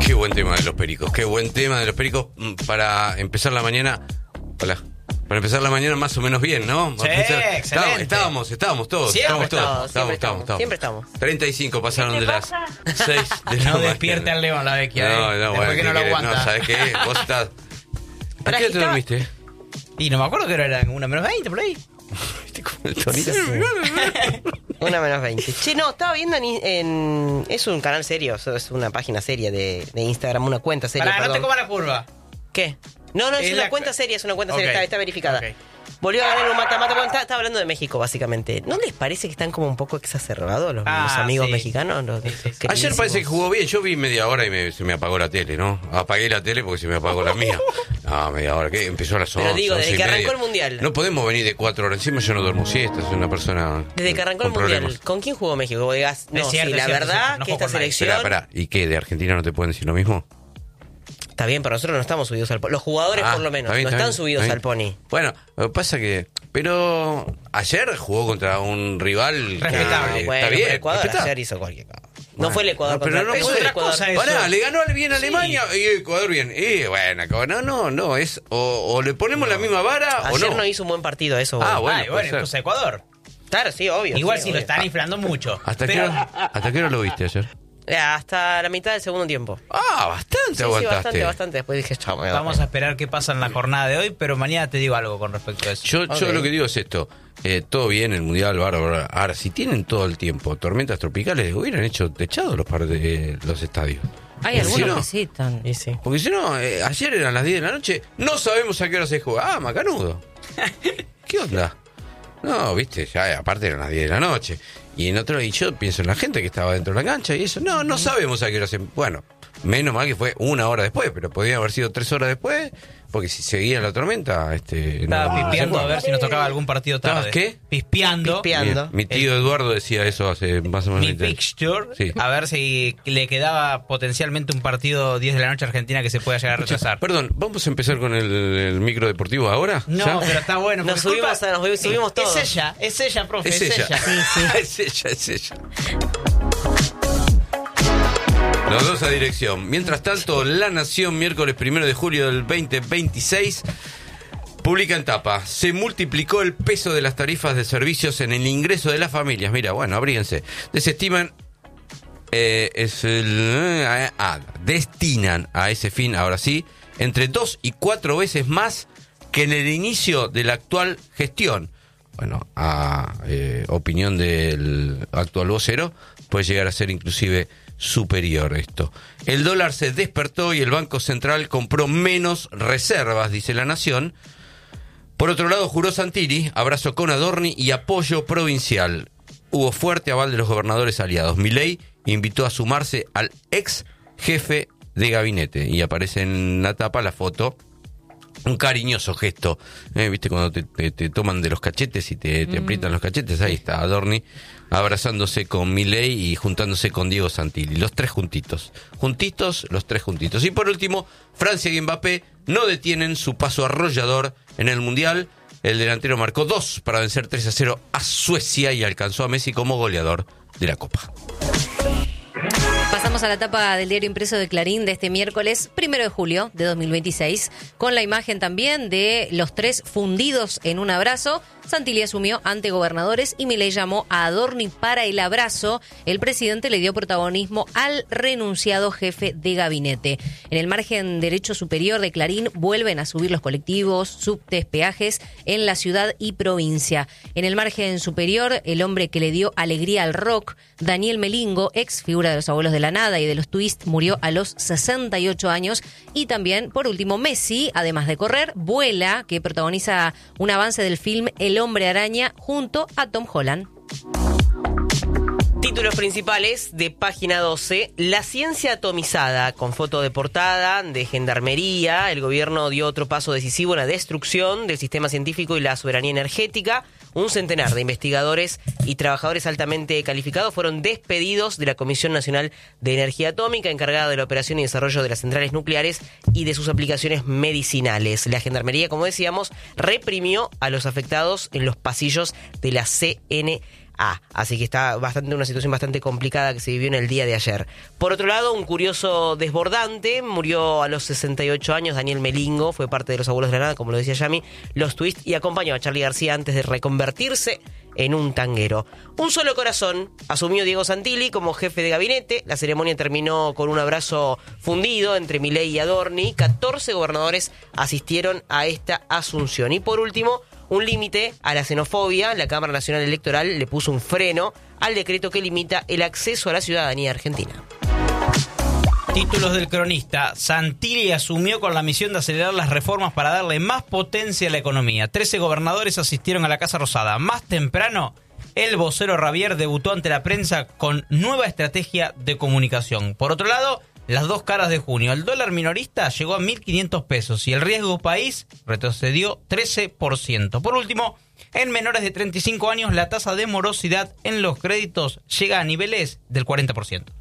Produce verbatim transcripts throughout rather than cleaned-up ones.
Qué buen tema de los pericos, qué buen tema de los pericos para empezar la mañana. Hola. Para empezar la mañana más o menos bien, ¿no? Sí, empezar, excelente. Estábamos, estábamos, estábamos todos. Siempre Estábamos todos. Estamos, Estábamos, siempre estábamos, estamos, siempre estamos. treinta y cinco pasaron de las pasa? seis de la No mañana. despierte al León la vecchia. No, eh. no, Después bueno, que ¿qué no lo querés? aguanta. No, ¿sabes qué? Vos estás... ¿A Para qué te agitar- dormiste? Y no me acuerdo que era una menos veinte por ahí. ¿Viste cómo el tonito? Una menos veinte. Che, no, estaba viendo en, en- es un canal serio, es una página seria de, de Instagram, una cuenta seria, Pará, no perdón. te comas la curva. ¿Qué? No, no, es, Es una la- cuenta seria, es una cuenta Ok, seria, está, está verificada. ok. Volvió a ganar un mata-mata, bueno, está, está hablando de México, básicamente. ¿No les parece que están como un poco exacerbados los, Ah, los amigos sí. mexicanos? Los, Sí, sí, sí. Ayer queridísimos? parece que jugó bien. Yo vi media hora y me- se me apagó la tele, ¿no? Apagué la tele porque se me apagó la mía. No, media hora. ¿Qué? Empezó a las once. Pero digo, desde once y que arrancó media. el Mundial. No podemos venir de cuatro horas. Encima yo no duermo siesta. Soy una persona. Desde que arrancó el con Mundial, problemas. ¿con quién jugó México? Vos digas, no, Es cierto, sí, es la cierto, verdad es cierto, no que jugó esta con nadie. selección... Espera, espera. ¿Y qué? ¿De Argentina no te pueden decir lo mismo? Está bien, pero nosotros no estamos subidos al pony. Los jugadores, Ah, por lo menos, está bien, no está están bien, subidos está al bien. pony. Bueno, lo que pasa que... Pero ayer jugó contra un rival... que- Respetable. está Bueno, bien, pero Ecuador respetable. ayer hizo cualquier cosa. No Bueno, fue el Ecuador no, pero contra no es puede- otro otra Ecuador. cosa eso. Pará, le ganó al bien Sí. Alemania y Ecuador bien. Y bueno, no, no, no, es o, o le ponemos la misma vara o Ayer no. no hizo un buen partido, eso. Ah, bueno. bueno, Ay, puede bueno, ser. entonces Ecuador. Claro, sí, obvio. Igual sí, si lo obvio. están inflando mucho. ¿Hasta, Pero- qué hora, ¿Hasta qué hora lo viste ayer? Eh, Hasta la mitad del segundo tiempo. Ah, bastante Sí, sí, aguantaste. bastante, bastante. Después dije, chao, me voy a Vamos a esperar qué pasa en la jornada de hoy, pero mañana te digo algo con respecto a eso. Yo, yo Ok. lo que digo es esto. Eh, todo bien, el Mundial, bárbaro. Ahora, si tienen todo el tiempo tormentas tropicales, hubieran hecho techados los, par de, los estadios. Hay Porque algunos si no- que sí están. Y sí. Porque si no, eh, ayer eran las diez de la noche, no sabemos a qué hora se juega. Ah, macanudo. ¿Qué onda? No, viste, ya aparte eran las diez de la noche. Y en otro, y yo pienso en la gente que estaba dentro de la cancha y eso, no, no sabemos a qué hora se... Bueno, menos mal que fue una hora después, pero podía haber sido tres horas después, porque si seguía la tormenta, este... Estaba no, pispeando no se a ver si nos tocaba algún partido tarde. ¿Estabas qué? Pispeando. Pispeando. Mi, mi tío Eduardo decía eso hace más o menos Mi veinte años. fixture, Sí. a ver si le quedaba potencialmente un partido diez de la noche a Argentina que se pueda llegar a retrasar. Perdón, ¿vamos a empezar con el, el micro deportivo ahora? No, ¿Ya? pero está bueno. Nos porque subimos culpa- a- nos subimos todos. Es ella, es ella, profe, Es es, ella. ella. es ella, es ella. Los dos a dirección. Mientras tanto, La Nación, miércoles primero de julio del veinte veintiséis, publica en tapa: se multiplicó el peso de las tarifas de servicios en el ingreso de las familias. Mira, bueno, abríguense. Desestiman, eh, es el, ah, destinan a ese fin, ahora sí, entre dos y cuatro veces más que en el inicio de la actual gestión. Bueno, a eh, opinión del actual vocero, puede llegar a ser inclusive superior esto. El dólar se despertó y el Banco Central compró menos reservas, dice La Nación. Por otro lado, juró Santilli, abrazo con Adorni y apoyo provincial. Hubo fuerte aval de los gobernadores aliados. Milei invitó a sumarse al ex jefe de gabinete y aparece en la tapa la foto. Un cariñoso gesto, ¿eh? ¿Viste cuando te, te, te toman de los cachetes y te, te aprietan los cachetes? Ahí está Adorni abrazándose con Milei y juntándose con Diego Santilli, los tres juntitos, juntitos, los tres juntitos. Y por último, Francia y Mbappé no detienen su paso arrollador en el Mundial. El delantero marcó dos para vencer tres a cero a Suecia y alcanzó a Messi como goleador de la Copa. Pasamos a la tapa del diario impreso de Clarín de este miércoles, primero de julio de dos mil veintiséis, con la imagen también de los tres fundidos en un abrazo. Santilli asumió ante gobernadores y Milei llamó a Adorni para el abrazo. El presidente le dio protagonismo al renunciado jefe de gabinete. En el margen derecho superior de Clarín vuelven a subir los colectivos, subtes, peajes en la ciudad y provincia. En el margen superior, el hombre que le dio alegría al rock, Daniel Melingo, ex figura de los Abuelos de la Nada y de los Twist, murió a los sesenta y ocho años. Y también, por último, Messi, además de correr, vuela, que protagoniza un avance del film El Hombre Araña junto a Tom Holland. Títulos principales de página doce. La ciencia atomizada, con foto de portada de Gendarmería. El gobierno dio otro paso decisivo en la destrucción del sistema científico y la soberanía energética. Un centenar de investigadores y trabajadores altamente calificados fueron despedidos de la Comisión Nacional de Energía Atómica, encargada de la operación y desarrollo de las centrales nucleares y de sus aplicaciones medicinales. La Gendarmería, como decíamos, reprimió a los afectados en los pasillos de la C N A. Así que está bastante una situación bastante complicada que se vivió en el día de ayer. Por otro lado, un curioso desbordante, murió a los sesenta y ocho años Daniel Melingo, fue parte de Los Abuelos de la Nada, como lo decía Yami, Los Twist, y acompañó a Charly García antes de reconvertirse en un tanguero. Un solo corazón asumió Diego Santilli como jefe de gabinete. La ceremonia terminó con un abrazo fundido entre Milei y Adorni. catorce gobernadores asistieron a esta asunción. Y por último, un límite a la xenofobia. La Cámara Nacional Electoral le puso un freno al decreto que limita el acceso a la ciudadanía argentina. Títulos del cronista. Santilli asumió con la misión de acelerar las reformas para darle más potencia a la economía. trece gobernadores asistieron a la Casa Rosada. Más temprano, el vocero Ravier debutó ante la prensa con nueva estrategia de comunicación. Por otro lado, las dos caras de junio. El dólar minorista llegó a mil quinientos pesos y el riesgo país retrocedió trece por ciento. Por último, en menores de treinta y cinco años, la tasa de morosidad en los créditos llega a niveles del cuarenta por ciento.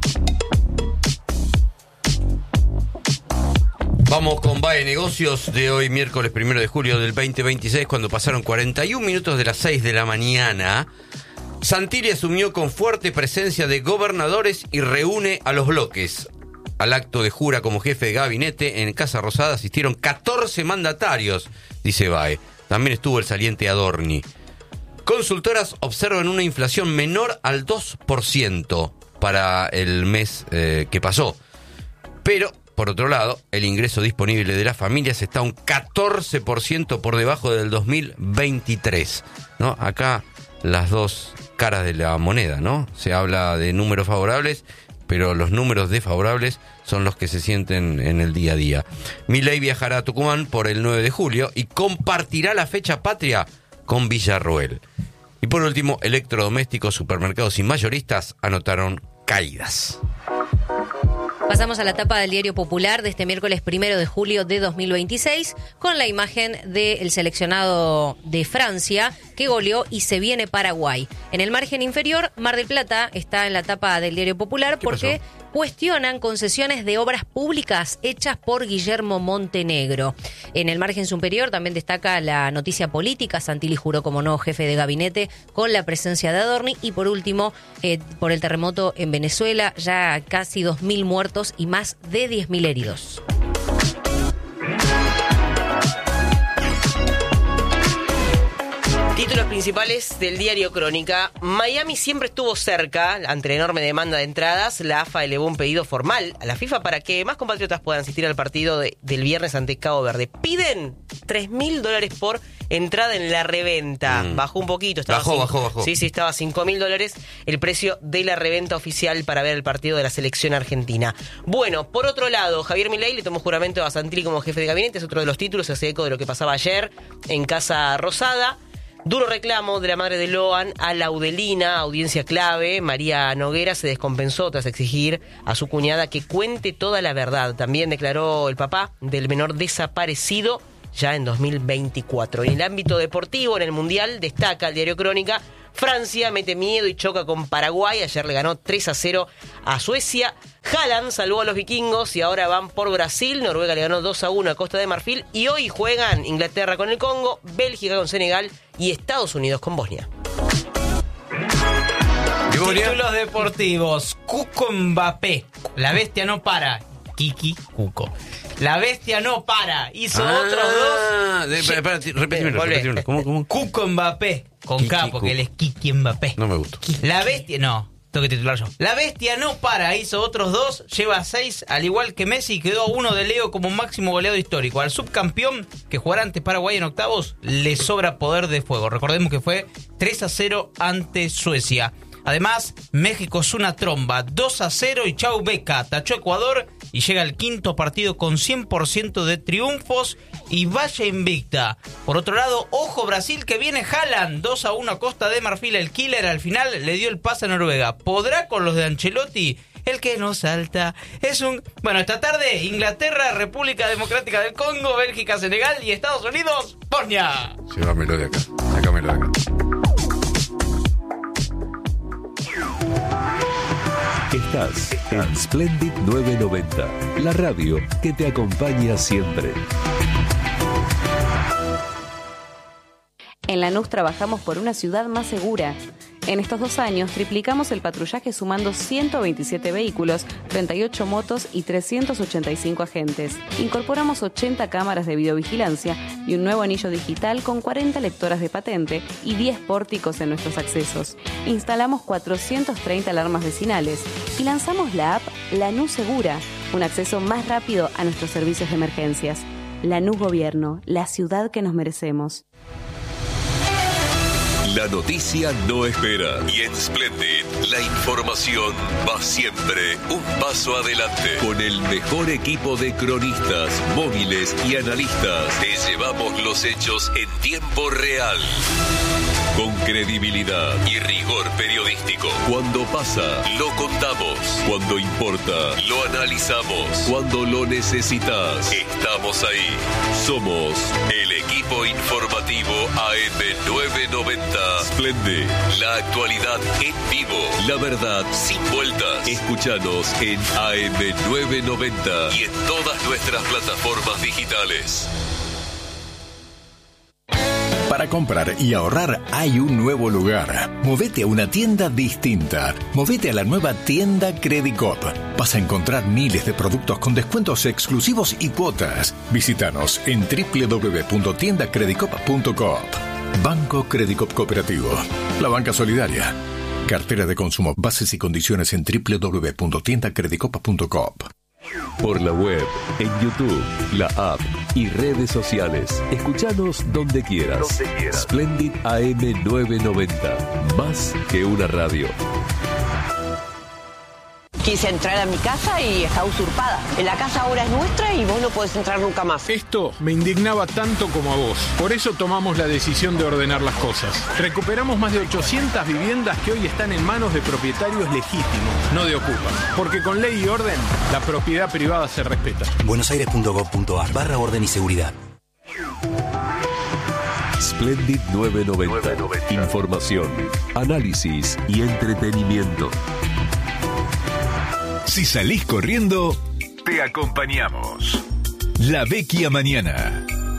Vamos con B A E Negocios de hoy, miércoles primero de julio del veinte veintiséis, cuando pasaron cuarenta y un minutos de las seis de la mañana. Santilli asumió con fuerte presencia de gobernadores y reúne a los bloques. Al acto de jura como jefe de gabinete en Casa Rosada asistieron catorce mandatarios, dice B A E. También estuvo el saliente Adorni. Consultoras observan una inflación menor al dos por ciento para el mes eh, que pasó. Pero, por otro lado, el ingreso disponible de las familias está un catorce por ciento por debajo del dos mil veintitrés, ¿no? Acá las dos caras de la moneda, ¿no? Se habla de números favorables, pero los números desfavorables son los que se sienten en el día a día. Milei viajará a Tucumán por el nueve de julio y compartirá la fecha patria con Villarroel. Y por último, electrodomésticos, supermercados y mayoristas anotaron caídas. Pasamos a la tapa del Diario Popular de este miércoles primero de julio de dos mil veintiséis con la imagen del seleccionado de Francia que goleó y se viene Paraguay. En el margen inferior, Mar del Plata está en la tapa del Diario Popular porque pasó? Cuestionan concesiones de obras públicas hechas por Guillermo Montenegro. En el margen superior también destaca la noticia política. Santilli juró como nuevo jefe de gabinete con la presencia de Adorni. Y por último, eh, por el terremoto en Venezuela, ya casi dos mil muertos y más de diez mil heridos. Títulos principales del diario Crónica. Miami siempre estuvo cerca ante la enorme demanda de entradas. La A F A elevó un pedido formal a la FIFA para que más compatriotas puedan asistir al partido de, del viernes ante Cabo Verde. Piden tres mil dólares por entrada en la reventa. Mm. Bajó un poquito. Estaba bajó, cinco, bajó, bajó. Sí, sí, estaba cinco mil dólares el precio de la reventa oficial para ver el partido de la selección argentina. Bueno, por otro lado, Javier Milei le tomó juramento a Santilli como jefe de gabinete. Es otro de los títulos, se hace eco de lo que pasaba ayer en Casa Rosada. Duro reclamo de la madre de Loan a Laudelina, audiencia clave. María Noguera se descompensó tras exigir a su cuñada que cuente toda la verdad. También declaró el papá del menor desaparecido ya en dos mil veinticuatro. Y en el ámbito deportivo, en el Mundial, destaca el diario Crónica, Francia mete miedo y choca con Paraguay. Ayer le ganó tres a cero a Suecia. Haaland salvó a los vikingos y ahora van por Brasil. Noruega le ganó dos a uno a Costa de Marfil. Y hoy juegan Inglaterra con el Congo, Bélgica con Senegal y Estados Unidos con Bosnia. Títulos deportivos. Cuco Mbappé. La bestia no para. Kiki Cuco. La bestia no para. Hizo ah, otros dos. De, espera, espera, repetímelo, repetímelo. ¿Cómo, cómo? Cuco Mbappé. Con Kiki K, porque él es Kiki Mbappé. No me gustó. La bestia, no. Tengo que titular yo. La bestia no para. Hizo otros dos. Lleva seis. Al igual que Messi, quedó a uno de Leo como máximo goleado histórico. Al subcampeón, que jugará ante Paraguay en octavos, le sobra poder de fuego. Recordemos que fue tres a cero ante Suecia. Además, México es una tromba, dos a cero y chau beca. Tachó Ecuador y llega al quinto partido con cien por ciento de triunfos y vaya invicta. Por otro lado, ojo Brasil que viene Haaland, dos a uno a Costa de Marfil. El killer al final le dio el pase a Noruega. ¿Podrá con los de Ancelotti? El que no salta es un... Bueno, esta tarde, Inglaterra, República Democrática del Congo, Bélgica, Senegal y Estados Unidos, Bosnia. Llévamelo de acá, sácamelo de acá. Estás en Splendid novecientos noventa, la radio que te acompaña siempre. En Lanús trabajamos por una ciudad más segura. En estos dos años triplicamos el patrullaje sumando ciento veintisiete vehículos, treinta y ocho motos y trescientos ochenta y cinco agentes. Incorporamos ochenta cámaras de videovigilancia y un nuevo anillo digital con cuarenta lectoras de patente y diez pórticos en nuestros accesos. Instalamos cuatrocientas treinta alarmas vecinales y lanzamos la app Lanús Segura, un acceso más rápido a nuestros servicios de emergencias. Lanús Gobierno, la ciudad que nos merecemos. La noticia no espera y en Splendid la información va siempre un paso adelante. Con el mejor equipo de cronistas, móviles y analistas, te llevamos los hechos en tiempo real. Con credibilidad y rigor periodístico. Cuando pasa, lo contamos. Cuando importa, lo analizamos. Cuando lo necesitas, estamos ahí. Somos el equipo informativo A M novecientos noventa. Splendid, la actualidad en vivo. La verdad sin vueltas. Escúchanos en A M novecientos noventa y en todas nuestras plataformas digitales. Para comprar y ahorrar hay un nuevo lugar. Movete a una tienda distinta. Movete a la nueva tienda Credicop. Vas a encontrar miles de productos con descuentos exclusivos y cuotas. Visítanos en doble u doble u doble u punto tienda credicop punto coop. Banco Credicop Cooperativo. La banca solidaria. Cartera de consumo. Bases y condiciones en doble u doble u doble u punto tienda credicop punto coop. Por la web, en YouTube, la app y redes sociales. Escuchanos donde quieras. Donde quieras. Splendid A M novecientos noventa. Más que una radio. Quise entrar a mi casa y está usurpada. La casa ahora es nuestra y vos no podés entrar nunca más. Esto me indignaba tanto como a vos. Por eso tomamos la decisión de ordenar las cosas. Recuperamos más de ochocientas viviendas que hoy están en manos de propietarios legítimos, no de ocupas. Porque con ley y orden, la propiedad privada se respeta. buenosaires punto gov punto ar barra orden y seguridad. Splendid novecientos noventa. Información, análisis y entretenimiento. Si salís corriendo, te acompañamos. La Vecchia Mañana.